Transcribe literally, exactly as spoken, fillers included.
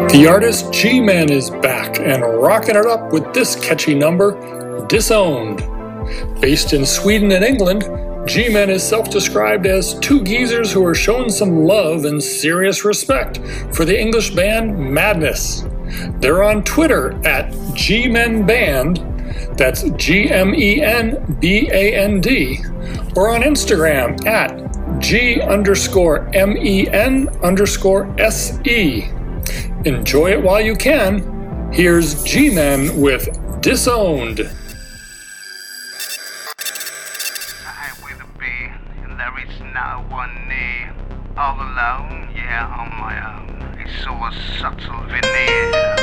The artist G-Man is back and rocking it up with this catchy number, Disowned. Based in Sweden and England, G-Man is self-described as two geezers who are showing some love and serious respect for the English band Madness. They're on Twitter at G-Men Band, that's G M E N B A N D, or on Instagram at G underscore M E N underscore S E. Enjoy it while you can. Here's G-Men with Disowned. I will be, and there is no one near. All alone, yeah, on my own. It's all a subtle veneer.